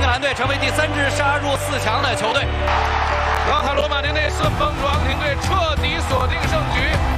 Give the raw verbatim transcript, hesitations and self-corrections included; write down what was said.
格兰队成为第三支杀入四强的球队。 老塔罗马尼内顺风主昂艇队彻底锁定胜局。